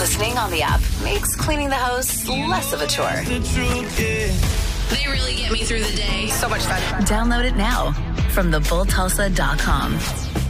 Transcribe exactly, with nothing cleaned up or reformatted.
Listening on the app makes cleaning the house less of a chore. They really get me through the day. So much fun. Download it now from the bull tulsa dot com.